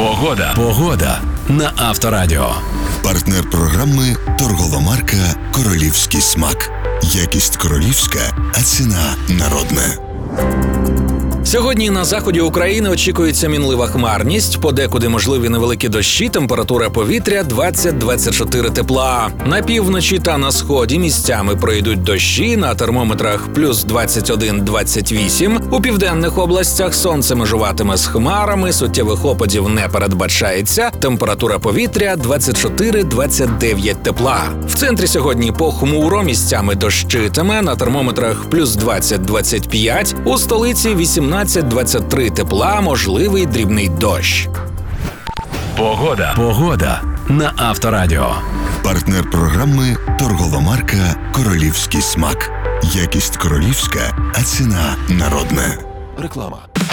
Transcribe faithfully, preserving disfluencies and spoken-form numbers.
Погода. Погода на Авторадіо. Партнер програми торгова марка «Королівський смак». Якість королівська, а ціна народна. Сьогодні на заході України очікується мінлива хмарність, подекуди можливі невеликі дощі, температура повітря двадцять - двадцять чотири тепла. На півночі та на сході місцями пройдуть дощі, на термометрах плюс двадцять один - двадцять вісім. У південних областях сонце межуватиме з хмарами, суттєвих опадів не передбачається, температура повітря двадцять чотири - двадцять дев'ять тепла. В центрі сьогодні похмуро, місцями дощитиме, на термометрах плюс двадцять - двадцять п'ять, у столиці вісімнадцять - двадцять три тепла, можливий дрібний дощ. Погода. Погода на Авторадіо. Партнер програми торгова марка «Королівський смак». Якість королівська, а ціна народна. Реклама.